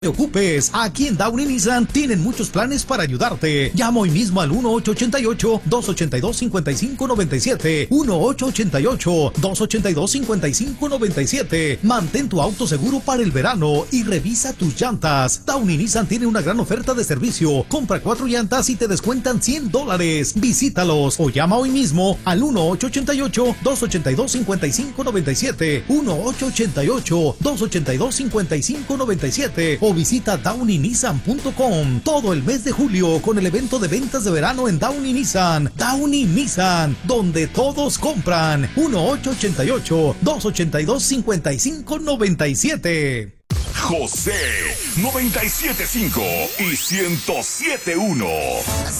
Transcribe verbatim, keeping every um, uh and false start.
te ocupes, aquí en Downey Nissan tienen muchos planes para ayudarte. Llama hoy mismo al uno ocho ocho ocho, dos ocho dos, cinco cinco nueve siete, uno ocho ocho ocho, dos ocho dos, cinco cinco nueve siete. Mantén tu auto seguro para el verano y revisa tus llantas. Downey Nissan tiene una gran oferta de servicio. Compra cuatro llantas y te descuentan cien dólares. Visítalos o llama hoy mismo al uno ocho ocho ocho, dos ocho dos, cinco cinco nueve siete, uno ocho ocho ocho, dos ocho dos, cinco cinco nueve siete o visita downey nissan punto com todo el mes de julio con el evento de ventas de verano en Downey Nissan. Downey Nissan, donde todos compran. uno ocho ocho ocho, dos ocho dos, cinco cinco nueve siete. José noventa y siete punto cinco y ciento siete punto uno.